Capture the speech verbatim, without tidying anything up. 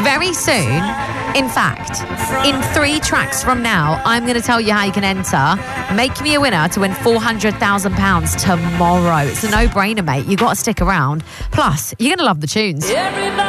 Very soon, in fact, in three tracks from now, I'm going to tell you how you can enter. Make me a winner to win four hundred thousand pounds tomorrow. It's a no-brainer, mate. You've got to stick around. Plus, you're going to love the tunes.